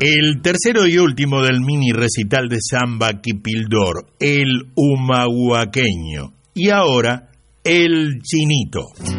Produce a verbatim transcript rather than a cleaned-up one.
El tercero y último del mini recital de samba Kipildor, el humahuaqueño. Y ahora, el Chinito.